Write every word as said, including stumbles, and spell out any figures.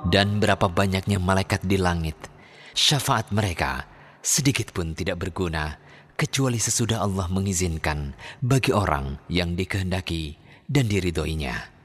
dan berapa banyaknya malaikat di langit, syafaat mereka sedikit pun tidak berguna kecuali sesudah Allah mengizinkan bagi orang yang dikehendaki dan diridhoinya.